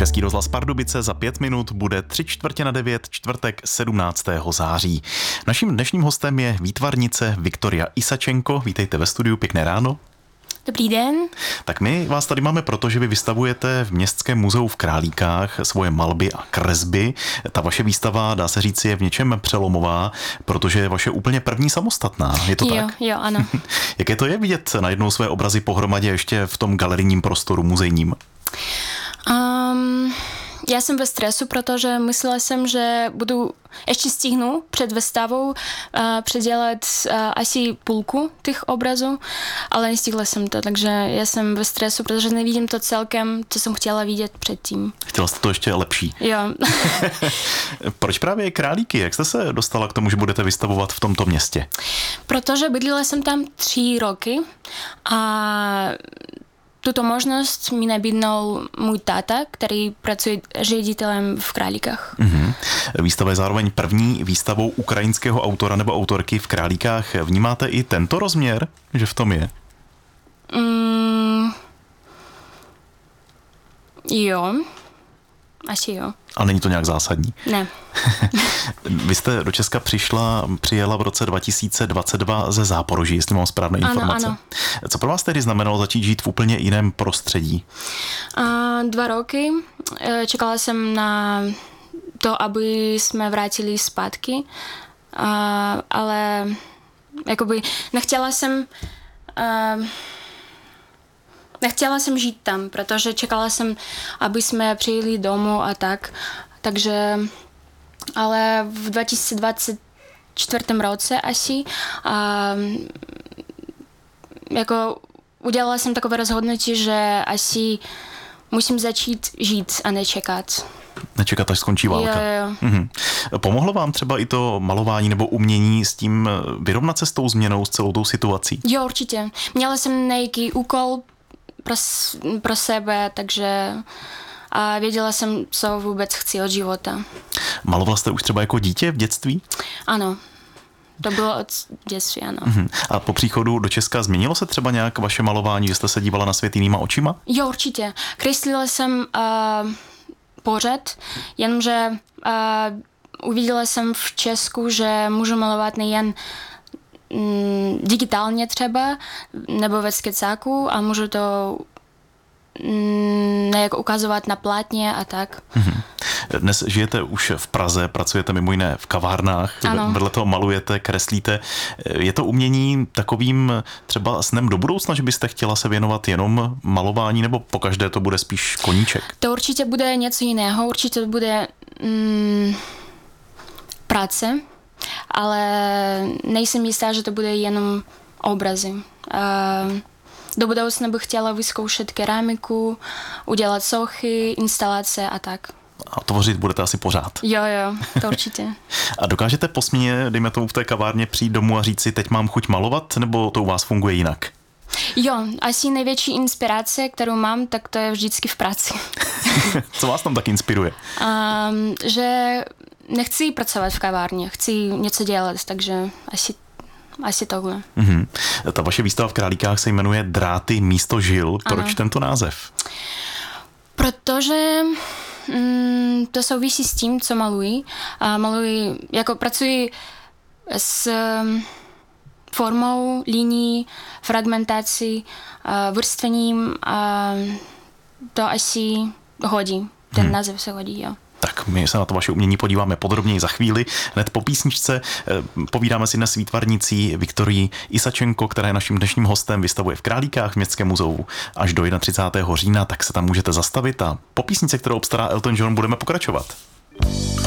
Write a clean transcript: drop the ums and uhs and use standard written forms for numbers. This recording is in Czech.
Český rozhlas Pardubice za 5 minut bude 8:45, čtvrtek 17. září. Naším dnešním hostem je výtvarnice Viktoria Isačenko. Vítejte ve studiu, pěkné ráno. Dobrý den. Tak my vás tady máme proto, že vy vystavujete v Městském muzeu v Králíkách svoje malby a kresby. Ta vaše výstava, dá se říct, je v něčem přelomová, protože je vaše úplně první samostatná. Je to tak? Jo, ano. Jaké to je vidět najednou své obrazy pohromadě ještě v tom galerijním prostoru muzejním? Ja som ve stresu, protože myslela jsem, že budu ještě stihnu před výstavou předělat asi půlku těch obrazů, ale nestihla jsem to, takže já jsem ve stresu, protože nevidím to celkem, co jsem chtěla vidět předtím. Chtěla jste to ještě lepší. Jo. Proč právě Králíky? Jak jste se dostala k tomu, že budete vystavovat v tomto městě? Protože bydlela jsem tam 3 roky a tuto možnost mi nabídnul můj táta, který pracuje ředitelem v Králíkách. Výstava je zároveň první výstavou ukrajinského autora nebo autorky v Králíkách. Vnímáte i tento rozměr, že v tom je? Jo, asi jo. A není to nějak zásadní? Ne. Vy jste do Česka přijela v roce 2022 ze Záporoží, jestli mám správné informace. Ano. Co pro vás tedy znamenalo začít žít v úplně jiném prostředí? 2 roky. Čekala jsem na to, aby jsme vrátili zpátky, ale jakoby nechtěla jsem žít tam, protože čekala jsem, aby jsme přijeli domů a tak. Takže, ale v 2024 roce asi jako udělala jsem takové rozhodnutí, že asi musím začít žít a nečekat. Nečekat, až skončí válka. Jo. Pomohlo vám třeba i to malování nebo umění s tím vyrovnat se s tou změnou, s celou tou situací? Jo, určitě. Měla jsem nějaký úkol pro sebe, takže a věděla jsem, co vůbec chci od života. Malovala jste už třeba jako dítě v dětství? Ano, to bylo od dětství, ano. A po příchodu do Česka změnilo se třeba nějak vaše malování, že jste se dívala na svět jinýma očima? Jo, určitě. Kreslila jsem pořád, jenomže uviděla jsem v Česku, že můžu malovat nejen digitálně třeba, nebo ve skecáku a můžu to nejak ukazovat na plátně a tak. Dnes žijete už v Praze, pracujete mimo jiné v kavárnách, ano. Vedle toho malujete, kreslíte. Je to umění takovým třeba snem do budoucna, že byste chtěla se věnovat jenom malování, nebo pokaždé to bude spíš koníček? To určitě bude něco jiného, určitě to bude práce, ale nejsem jistá, že to bude jenom obrazy. Do budoucna bych chtěla vyzkoušet keramiku, udělat sochy, instalace a tak. A tvořit budete asi pořád. Jo, to určitě. A dokážete po směně, dejme tomu v té kavárně, přijít domů a říct si, teď mám chuť malovat, nebo to u vás funguje jinak? Jo, asi největší inspirace, kterou mám, tak to je vždycky v práci. Co vás tam tak inspiruje? Že nechci pracovat v kavárně, chci něco dělat, takže asi tohle. Ta vaše výstava v Králíkách se jmenuje Dráty místo žil. Proč ano. tento název? Protože to souvisí s tím, co maluji. Jako pracuji s formou, linií, fragmentací, vrstvením a to asi hodí. Ten název se hodí, jo. Tak my se na to vaše umění podíváme podrobněji za chvíli. Hned po písničce povídáme si dnes s výtvarnicí Viktorií Isačenko, která je naším dnešním hostem, vystavuje v Králíkách v Městském muzeu až do 31. října, tak se tam můžete zastavit a po písničce, kterou obstará Elton John, budeme pokračovat.